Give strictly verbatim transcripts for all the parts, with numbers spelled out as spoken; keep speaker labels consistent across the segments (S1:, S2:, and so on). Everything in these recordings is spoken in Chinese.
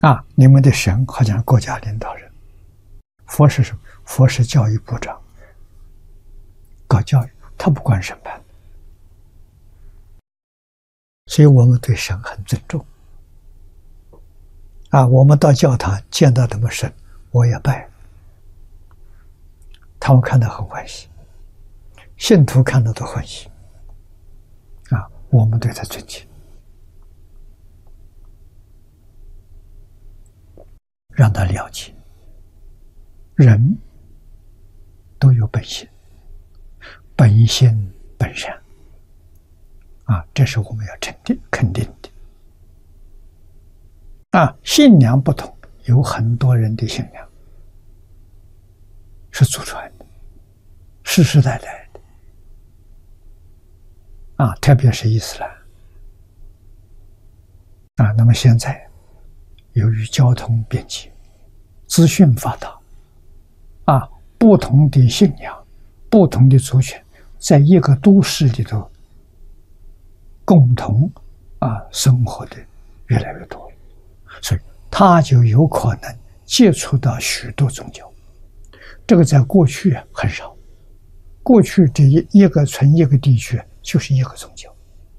S1: 啊，你们的神好像国家领导人，佛是什么？佛是教育部长，搞教育，他不管审判，所以我们对神很尊重。啊，我们到教堂见到他们神，我也拜，他们看到很欢喜，信徒看到都欢喜。啊，我们对他尊敬，让他了解，人都有本性，本性本善。啊，这是我们要肯定肯定的。啊，信仰不同，有很多人的信仰是祖传的，世世代代的。啊，特别是伊斯兰。啊，那么现在由于交通便捷，资讯发达，啊，不同的信仰、不同的族群，在一个都市里头共同啊生活的越来越多了，所以他就有可能接触到许多宗教。这个在过去啊很少，过去这一一个村一个地区就是一个宗教。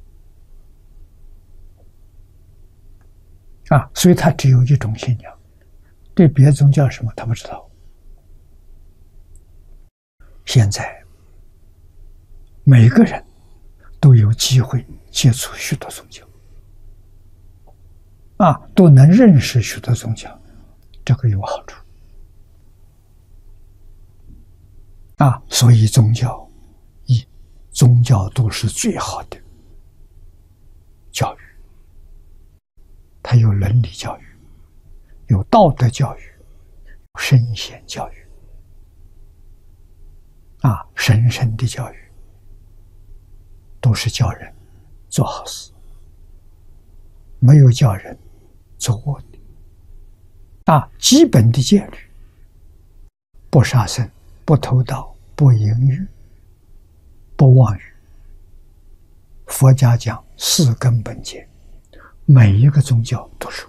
S1: 啊，所以他只有一种信仰，对别的宗教什么他不知道。现在每个人都有机会接触许多宗教，啊，都能认识许多宗教，这个有好处。啊，所以宗教一宗教都是最好的教育。它有伦理教育，有道德教育，有圣贤教育，啊，神圣的教育，都是教人做好事，没有教人做恶的。啊，基本的戒律，不杀生，不偷盗，不淫欲，不妄语。佛家讲四根本戒。每一个宗教都是。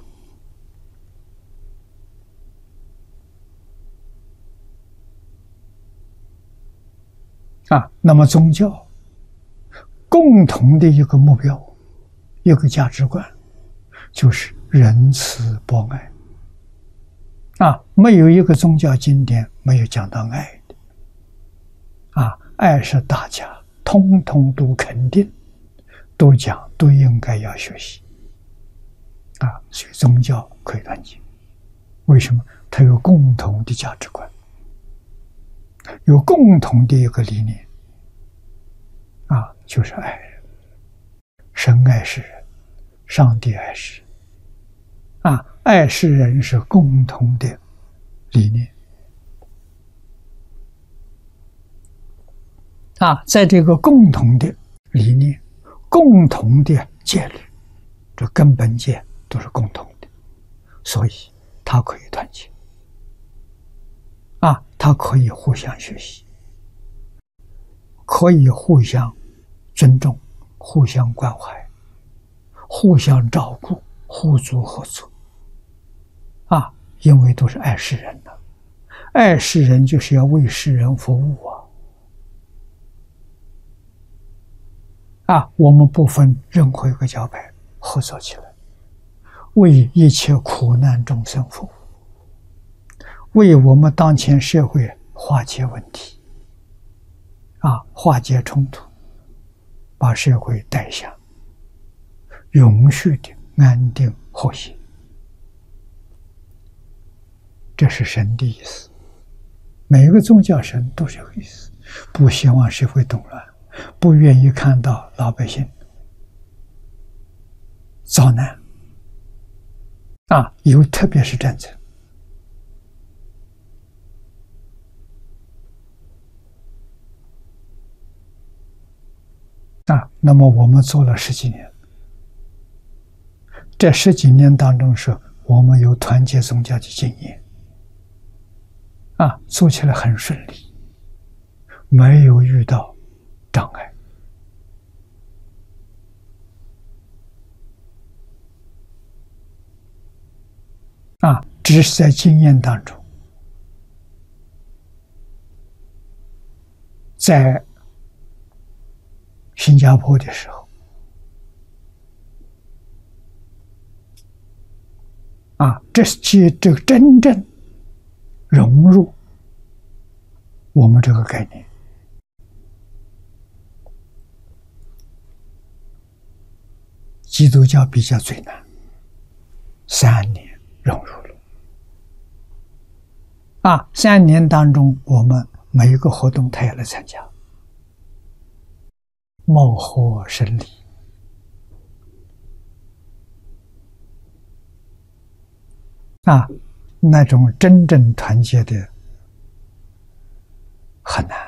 S1: 啊，那么宗教共同的一个目标，一个价值观，就是仁慈博爱。啊，没有一个宗教经典没有讲到爱的。啊，爱是大家通通都肯定，都讲，都应该要学习。啊，所以宗教可以团结，为什么？它有共同的价值观，有共同的一个理念，啊，就是爱人，神爱世人，上帝爱世人，啊，爱世人是共同的理念，啊，在这个共同的理念、共同的戒律，这根本戒都是共同的，所以它可以团结，啊，它可以互相学习，可以互相尊重，互相关怀，互相照顾，互助合作。啊，因为都是爱世人的，爱世人就是要为世人服务啊！啊，我们不分任何一个教派，合作起来，为一切苦难众生服务，为我们当前社会化解问题，啊，化解冲突，把社会带向永续的安定和谐。这是神的意思，每个宗教神都是这个意思，不希望社会动乱，不愿意看到老百姓遭难。啊，有特别是战争，啊，那么我们做了十几年，这十几年当中是我们有团结宗教的经验，啊，做起来很顺利，没有遇到障碍。 只是在经验当中，在新加坡的时候，啊，这是即这个真正融入我们这个概念。基督教比较最难，三年融入了。啊，三年当中，我们每一个活动他也来参加，貌合神离。啊，那种真正团结的很难。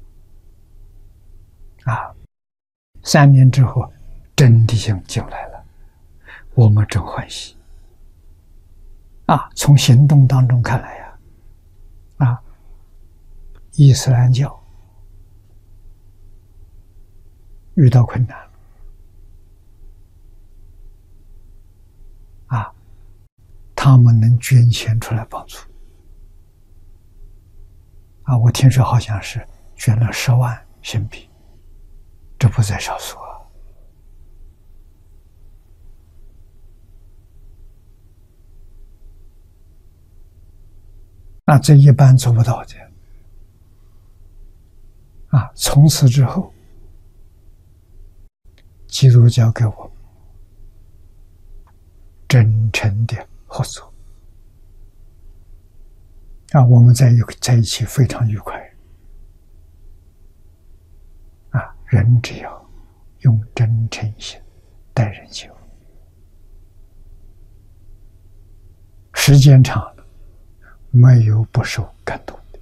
S1: 啊，三年之后，真弟兄进来了，我们真欢喜。啊，从行动当中看来呀，啊，伊斯兰教遇到困难了，啊，他们能捐钱出来帮助。啊，我听说好像是捐了十万新币，这不在少数啊。那这一般做不到的。啊，从此之后，基督教给我真诚的合作。啊，我们在一在一起非常愉快。啊，人只要用真诚心待人接物，时间长了，没有不受感动的。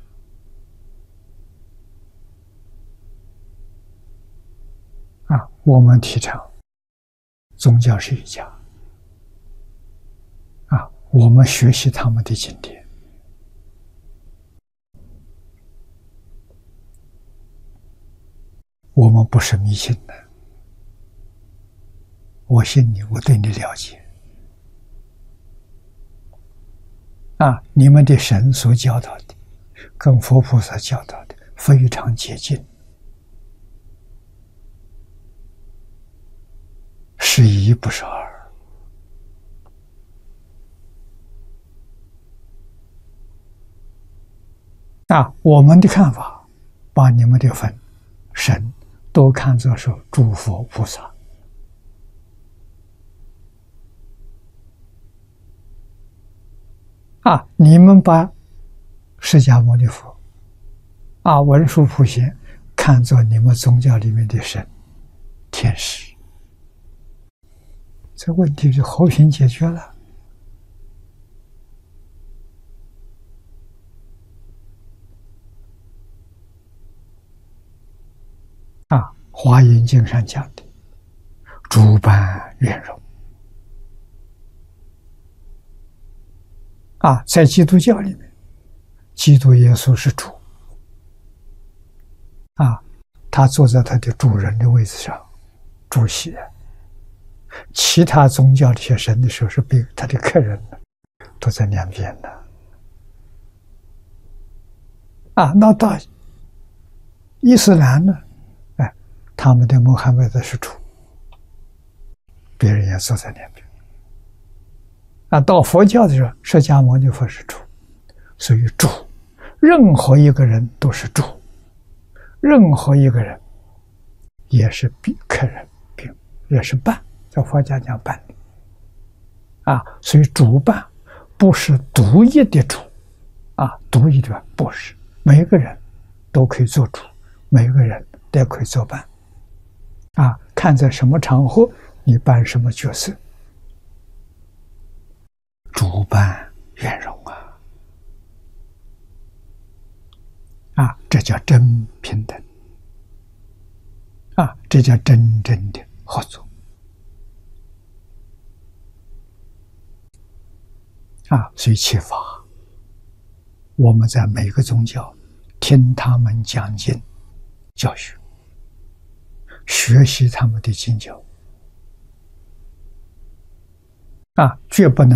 S1: 啊，我们提倡宗教是一家。啊，我们学习他们的经典。我们不是迷信的，我信你，我对你了解。啊，你们的神所教导的，跟佛菩萨教导的非常接近，是一不是二。啊，我们的看法，把你们的分神都看作是诸佛菩萨。啊，你们把释迦牟尼佛、啊文殊普贤看作你们宗教里面的神、天使，这问题就和平解决了。啊，华严经上讲的诸般圆融。啊，在基督教里面，基督耶稣是主。啊，他坐在他的主人的位置上主席。其他宗教这些神的时候是被他的客人都在两边的。啊，那到伊斯兰呢？哎，他们的穆罕默德是主，别人也坐在两边。啊，到佛教的时候，释迦牟尼佛是主，所以主，任何一个人都是主，任何一个人也是比客人，比也是伴，在佛家讲伴侣。啊，所以主伴不是独一的主，啊，独一的不是，每个人都可以做主，每个人都可以做伴。啊，看在什么场合，你扮什么角色。主伴圆融啊！啊，这叫真平等啊，这叫真正的合作啊！所以启发我们在每个宗教听他们讲经教学，学习他们的经教啊，绝不能